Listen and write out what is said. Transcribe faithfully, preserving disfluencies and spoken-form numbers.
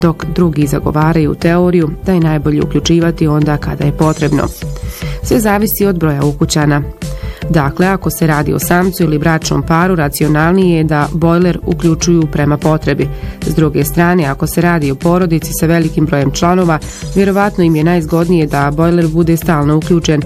dok drugi zagovaraju teoriju da je najbolje uključivati onda kada je potrebno. Sve zavisi od broja ukućana. Dakle, ako se radi o samcu ili bračnom paru, racionalnije je da bojler uključuju prema potrebi. S druge strane, ako se radi o porodici sa velikim brojem članova, vjerovatno im je najzgodnije da bojler bude stalno uključen